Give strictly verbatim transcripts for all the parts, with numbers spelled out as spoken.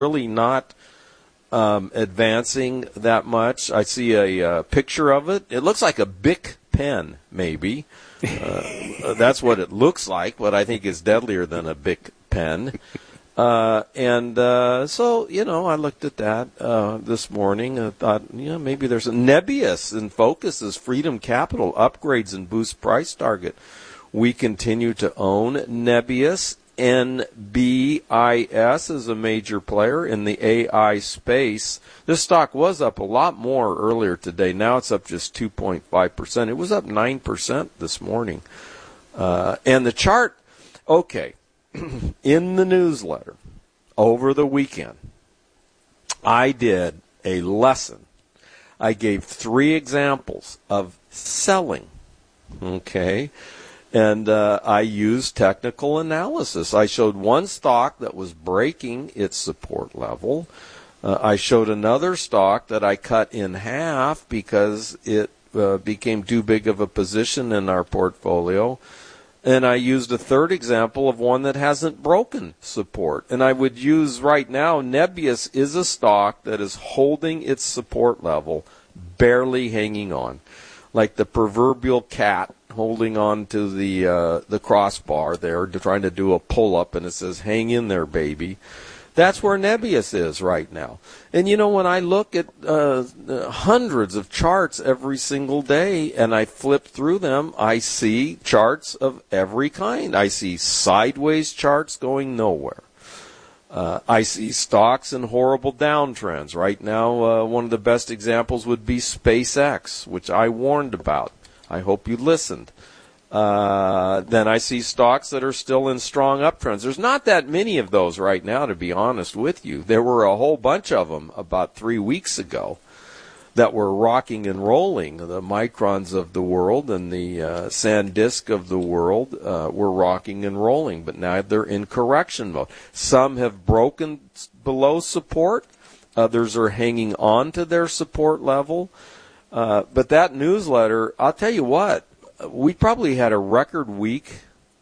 really not um, advancing that much. I see a uh, picture of it. It looks like a Bic pen, maybe. Uh, that's what it looks like, but I think it's deadlier than a Bic pen. Uh, and uh, so, you know, I looked at that uh, this morning and thought, you know, maybe there's a Nebius in focus as Freedom Capital upgrades and boosts price target. We continue to own Nebius. N B I S is a major player in the A I space. This stock was up a lot more earlier today. Now it's up just two point five percent. It was up nine percent this morning. Uh, and the chart, okay, in the newsletter over the weekend, I did a lesson. I gave three examples of selling, okay? And uh, I used technical analysis. I showed one stock that was breaking its support level. Uh, I showed another stock that I cut in half because it uh, became too big of a position in our portfolio. And I used a third example of one that hasn't broken support. And I would use right now, Nebius is a stock that is holding its support level, barely hanging on. Like the proverbial cat holding on to the uh, the crossbar there, trying to do a pull-up, and it says, hang in there, baby. That's where Nebius is right now. And, you know, when I look at uh, hundreds of charts every single day and I flip through them, I see charts of every kind. I see sideways charts going nowhere. Uh, I see stocks in horrible downtrends. Right now, uh, one of the best examples would be SpaceX, which I warned about. I hope you listened. Uh, then I see stocks that are still in strong uptrends. There's not that many of those right now, to be honest with you. There were a whole bunch of them about three weeks ago that were rocking and rolling. The Microns of the world and the uh, SanDisk of the world uh, were rocking and rolling, but now they're in correction mode. Some have broken below support. Others are hanging on to their support level. Uh, but that newsletter, I'll tell you what, we probably had a record week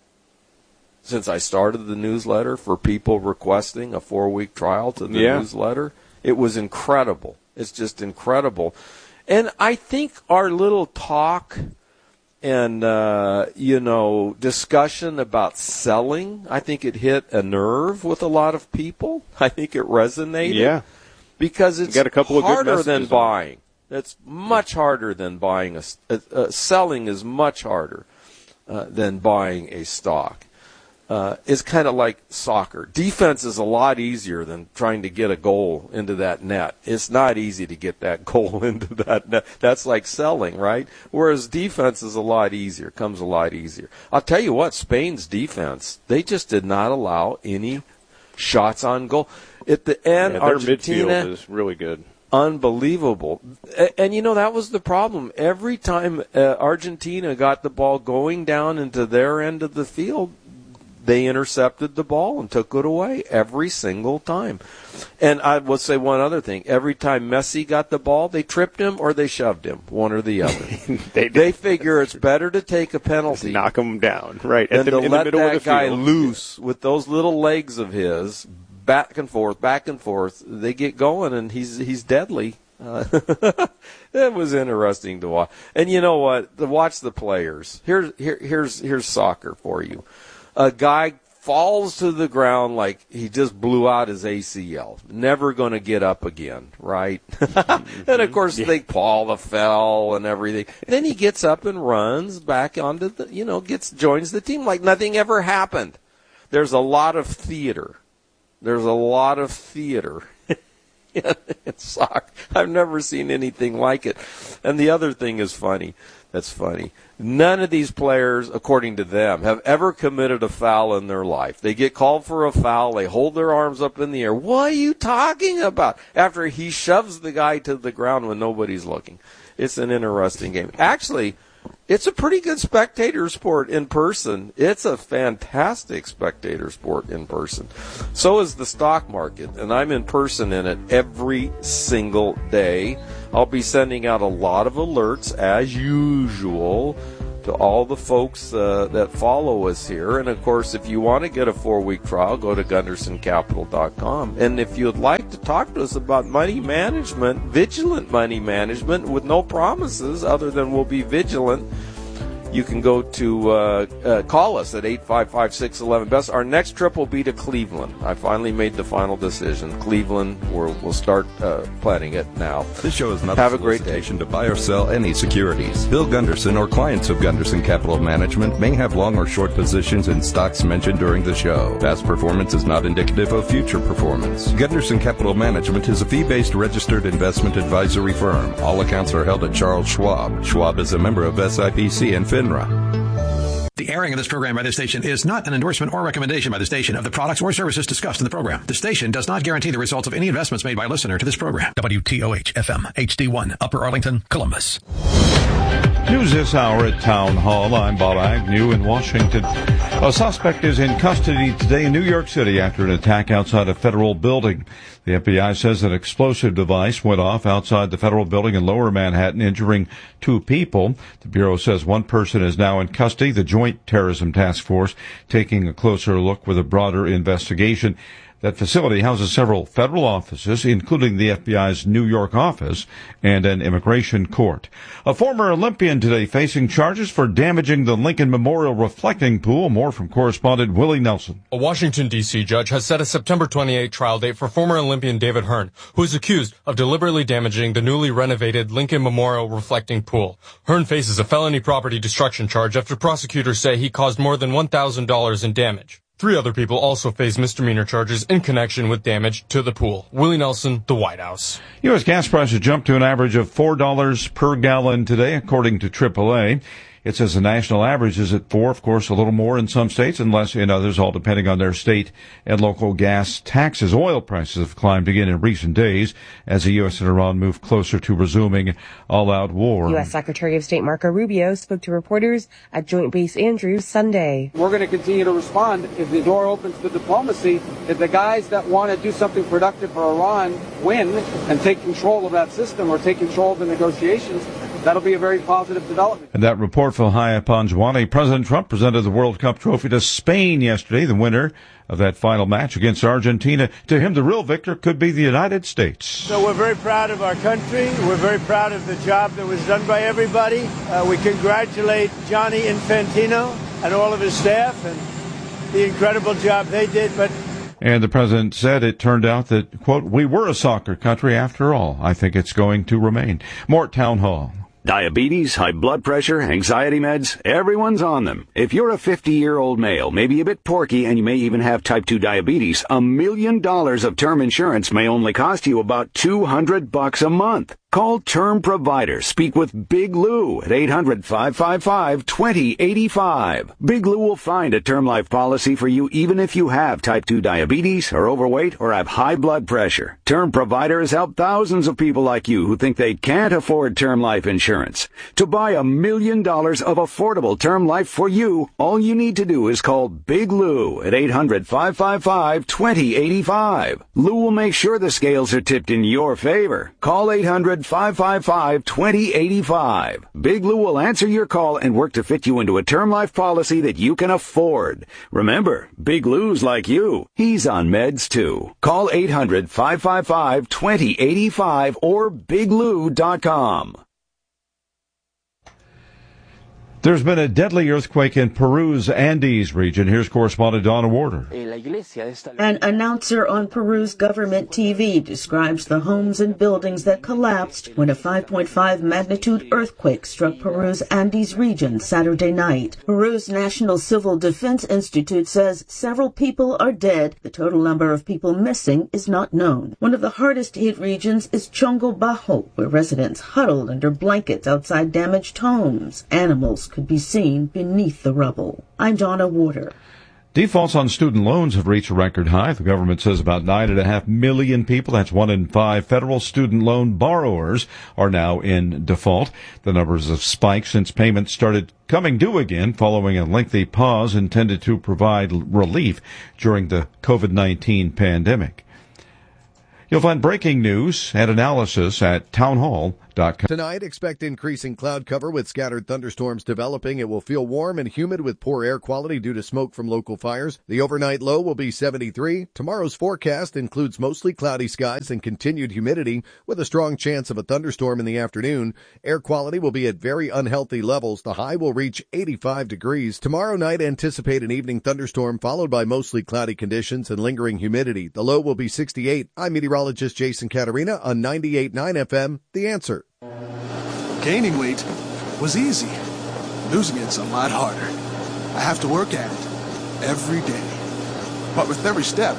since I started the newsletter for people requesting a four-week trial to the yeah. newsletter. It was incredible. It's just incredible. And I think our little talk and, uh, you know, discussion about selling, I think it hit a nerve with a lot of people. I think it resonated. Yeah. Because it's got a couple of good harder than messages buying. It's much harder than buying a uh, uh, selling is much harder uh, than buying a stock. Uh, it's kind of like soccer. Defense is a lot easier than trying to get a goal into that net. It's not easy to get that goal into that net. That's like selling, right? Whereas defense is a lot easier, comes a lot easier. I'll tell you what, Spain's defense, they just did not allow any shots on goal. At the end, yeah, their Argentina midfield is really good. Unbelievable. And, you know, that was the problem. Every time uh, Argentina got the ball going down into their end of the field, they intercepted the ball and took it away every single time. And I will say one other thing. Every time Messi got the ball, they tripped him or they shoved him, one or the other. they, they figure it's better to take a penalty. Just knock him down, right, than at the, to in let the middle that of the guy field. loose with those little legs of his. Back and forth, back and forth. They get going, and he's he's deadly. Uh, it was interesting to watch. And you know what? To watch the players. Here's here, here's here's soccer for you. A guy falls to the ground like he just blew out his A C L. Never going to get up again, right? And of course, yeah. they Paul the fell and everything. Then he gets up and runs back onto the, you know, gets joins the team like nothing ever happened. There's a lot of theater. There's a lot of theater in soccer. I've never seen anything like it. And the other thing is funny. That's funny. None of these players, according to them, have ever committed a foul in their life. They get called for a foul. They hold their arms up in the air. What are you talking about? After he shoves the guy to the ground when nobody's looking. It's an interesting game. Actually, it's a pretty good spectator sport in person. It's a fantastic spectator sport in person. So is the stock market, and I'm in person in it every single day. I'll be sending out a lot of alerts, as usual, to all the folks uh, that follow us here. And, of course, if you want to get a four-week trial, go to gunderson capital dot com. And if you'd like to talk to us about money management, vigilant money management with no promises other than we'll be vigilant, you can go to uh, uh, call us at eight five five, six one one, B E S. Our next trip will be to Cleveland. I finally made the final decision. Cleveland, we're, we'll start uh, planning it now. This show is not Have a a great day. solicitation to buy or sell any securities. Bill Gunderson or clients of Gunderson Capital Management may have long or short positions in stocks mentioned during the show. Past performance is not indicative of future performance. Gunderson Capital Management is a fee-based registered investment advisory firm. All accounts are held at Charles Schwab. Schwab is a member of S I P C and FINRA. The airing of this program by this station is not an endorsement or recommendation by the station of the products or services discussed in the program. The station does not guarantee the results of any investments made by a listener to this program. W T O H F M H D one, Upper Arlington, Columbus. News this hour at Town Hall. I'm Bob Agnew in Washington. A suspect is in custody today in New York City after an attack outside a federal building. The F B I says an explosive device went off outside the federal building in Lower Manhattan, injuring two people. The Bureau says one person is now in custody. The Joint Terrorism Task Force taking a closer look with a broader investigation. That facility houses several federal offices, including the F B I's New York office and an immigration court. A former Olympian today facing charges for damaging the Lincoln Memorial reflecting pool. More from correspondent Willie Nelson. A Washington, D C judge has set a September twenty-eighth trial date for former Olympian David Hearn, who is accused of deliberately damaging the newly renovated Lincoln Memorial reflecting pool. Hearn faces a felony property destruction charge after prosecutors say he caused more than one thousand dollars in damage. Three other people also face misdemeanor charges in connection with damage to the pool. Willie Nelson, the White House. U S gas prices jumped to an average of four dollars per gallon today, according to triple A. It says the national average is at four, of course, a little more in some states and less in others, all depending on their state and local gas taxes. Oil prices have climbed again in recent days as the U S and Iran move closer to resuming all-out war. U S Secretary of State Marco Rubio spoke to reporters at Joint Base Andrews Sunday. We're going to continue to respond if the door opens to diplomacy, if the guys that want to do something productive for Iran win and take control of that system or take control of the negotiations. That'll be a very positive development. And that report from Haya Panjwani. President Trump presented the World Cup trophy to Spain yesterday, the winner of that final match against Argentina. To him, the real victor could be the United States. So we're very proud of our country. We're very proud of the job that was done by everybody. Uh, we congratulate Gianni Infantino and all of his staff and the incredible job they did. But And the president said it turned out that, quote, we were a soccer country after all. I think it's going to remain. More at Town Hall. Diabetes, high blood pressure, anxiety meds, everyone's on them. If you're a fifty-year-old male, maybe a bit porky, and you may even have type two diabetes, a million dollars of term insurance may only cost you about two hundred bucks a month. Call Term Provider. Speak with Big Lou at eight hundred, five five five, two zero eight five. Big Lou will find a term life policy for you even if you have type two diabetes, are overweight, or have high blood pressure. Term Provider has helped thousands of people like you who think they can't afford term life insurance. To buy a million dollars of affordable term life for you, all you need to do is call Big Lou at eight hundred, five five five, two zero eight five. Lou will make sure the scales are tipped in your favor. Call eight hundred, five five five, two zero eight five. Big Lou will answer your call and work to fit you into a term life policy that you can afford. Remember, Big Lou's like you. He's on meds too. Call eight hundred, five five five, two zero eight five or big lou dot com. There's been a deadly earthquake in Peru's Andes region. Here's correspondent Donna Warder. An announcer on Peru's government T V describes the homes and buildings that collapsed when a five point five magnitude earthquake struck Peru's Andes region Saturday night. Peru's National Civil Defense Institute says several people are dead. The total number of people missing is not known. One of the hardest hit regions is Chongo Bajo, where residents huddled under blankets outside damaged homes. Animals could be seen beneath the rubble. I'm Donna Warder. Defaults on student loans have reached a record high. The government says about nine and a half million people, that's one in five federal student loan borrowers, are now in default. The numbers have spiked since payments started coming due again following a lengthy pause intended to provide relief during the covid nineteen pandemic. You'll find breaking news and analysis at townhall dot com. dot com. Tonight, expect increasing cloud cover with scattered thunderstorms developing. It will feel warm and humid with poor air quality due to smoke from local fires. The overnight low will be seventy-three. Tomorrow's forecast includes mostly cloudy skies and continued humidity with a strong chance of a thunderstorm in the afternoon. Air quality will be at very unhealthy levels. The high will reach eighty-five degrees. Tomorrow night, anticipate an evening thunderstorm followed by mostly cloudy conditions and lingering humidity. The low will be sixty-eight. I'm meteorologist Jason Caterina on ninety-eight point nine F M, The Answer. Gaining weight was easy. Losing it's a lot harder. I have to work at it every day. But with every step,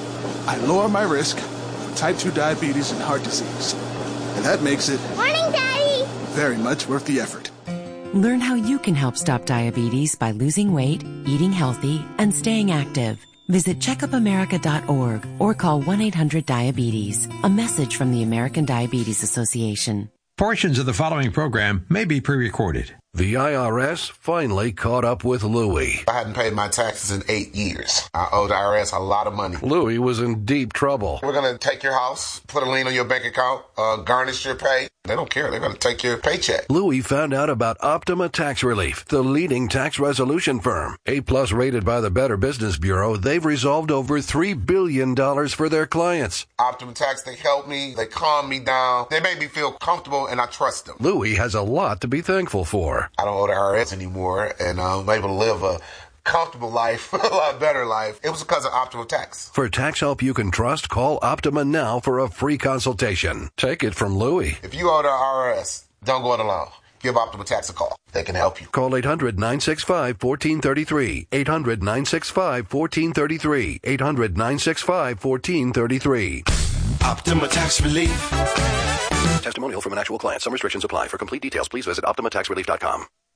I lower my risk for type two diabetes and heart disease. And that makes it Morning, Daddy! very much worth the effort. Learn how you can help stop diabetes by losing weight, eating healthy, and staying active. Visit checkup america dot org or call one eight hundred diabetes. A message from the American Diabetes Association. Portions of the following program may be pre-recorded. The I R S finally caught up with Louie. I hadn't paid my taxes in eight years. I owed the I R S a lot of money. Louie was in deep trouble. We're going to take your house, put a lien on your bank account, uh, garnish your pay. They don't care. They're going to take your paycheck. Louie found out about Optima Tax Relief, the leading tax resolution firm. A-plus rated by the Better Business Bureau, they've resolved over three billion dollars for their clients. Optima Tax, they help me. They calm me down. They make me feel comfortable, and I trust them. Louie has a lot to be thankful for. I don't owe the I R S anymore, and uh, I'm able to live a comfortable life, a lot better life. It was because of Optima Tax. For tax help you can trust, call Optima now for a free consultation. Take it from Louie. If you owe the I R S, don't go it alone. Give Optima Tax a call. They can help you. Call eight hundred nine six five one four three three. eight hundred nine six five one four three three. eight hundred nine six five one four three three. Optima Tax Relief. Testimonial from an actual client. Some restrictions apply. For complete details, please visit optima tax relief dot com.